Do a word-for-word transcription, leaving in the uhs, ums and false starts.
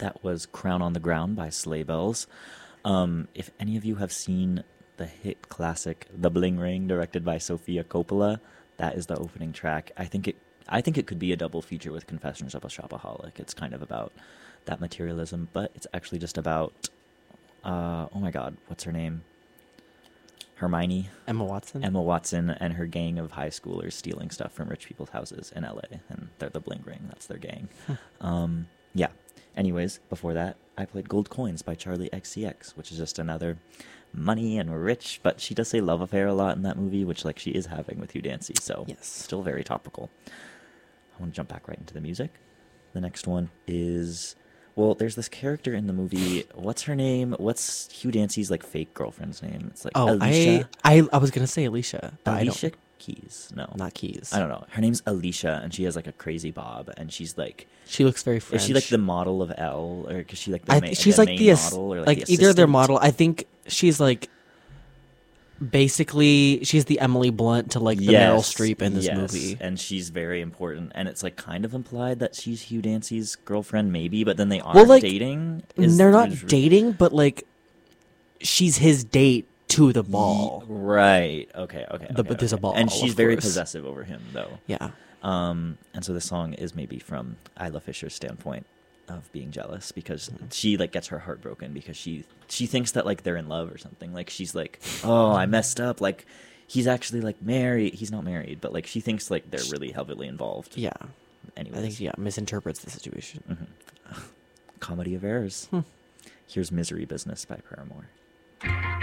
That was Crown on the Ground by Sleigh Bells. Um, if any of you have seen the hit classic The Bling Ring, directed by Sofia Coppola, that is the opening track. I think it I think it could be a double feature with Confessions of a Shopaholic. It's kind of about that materialism, but it's actually just about uh, oh my god, what's her name? Hermione. Emma Watson. Emma Watson and her gang of high schoolers stealing stuff from rich people's houses in L A, and they're the Bling Ring. That's their gang. um, yeah. Anyways, before that, I played Gold Coins by Charlie X C X, which is just another money and rich, but she does say love affair a lot in that movie, which like she is having with Hugh Dancy, so Yes. still very topical. I want to jump back right into the music. The next one is, well, there's this character in the movie. What's her name? What's Hugh Dancy's like fake girlfriend's name? It's like Oh, Alicia. I, I I was gonna say Alicia, but Alicia I don't. Keys. No, Not Keys. I don't know. Her name's Alicia, and she has like a crazy bob, and she's like, She looks very French. is she like the model of Elle, or is she like the I, ma- she's the like main the ass- model, or like, like the either their assistant? model. I think she's like basically she's the Emily Blunt to like the Meryl Yes, Streep in this yes, movie. and she's very important, and it's like kind of implied that she's Hugh Dancy's girlfriend, maybe, but then they aren't Well, like, dating. They're not is- dating, but like she's his date to the ball. Ye- right? Okay, okay. The- okay, but there's a okay. ball, and she's of very course. possessive over him, though. Yeah. Um, and so the song is maybe from Isla Fisher's standpoint of being jealous, because Mm-hmm. she like gets her heart broken because she she thinks that like they're in love or something. Like she's like, oh, I messed up. Like he's actually like married. He's not married, but like she thinks like they're really heavily involved. Yeah. Anyways, I think yeah misinterprets the situation. Comedy of errors. Hmm. Here's Misery Business by Paramore.